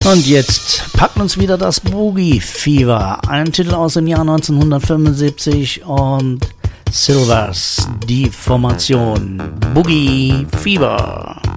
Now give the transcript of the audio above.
Und jetzt packt uns wieder das Boogie Fever, ein Titel aus dem Jahr 1975 und Silvers, die Formation Boogie Fever.